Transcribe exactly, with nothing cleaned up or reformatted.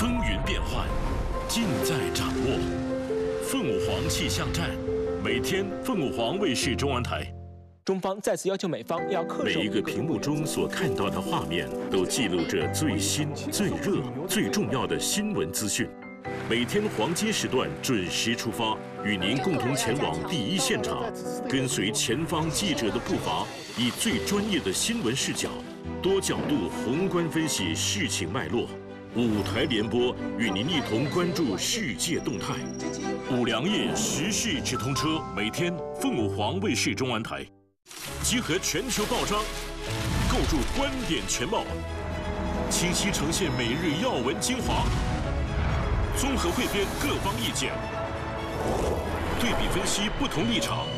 风云变幻，尽在掌握。凤舞凰气象站，每天凤舞凰卫视中文台。 中方再次要求美方要恪守每一个屏幕中所看到的画面，都记录着最新、最热、最重要的新闻资讯。每天黄金时段准时出发，与您共同前往第一现场，跟随前方记者的步伐，以最专业的新闻视角，多角度宏观分析事情脉络。五台联播与您一同关注世界动态。五粮液时事直通车，每天凤舞凰卫视中文台。 集合全球报章，构筑观点全貌，清晰呈现每日要闻精华，综合汇编各方意见，对比分析不同立场，